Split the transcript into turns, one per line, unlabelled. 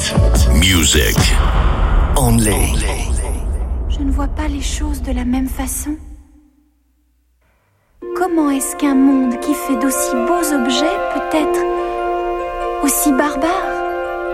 Music. Only.
Je ne vois pas les choses de la même façon. Comment est-ce qu'un monde qui fait d'aussi beaux objets peut être aussi barbare ?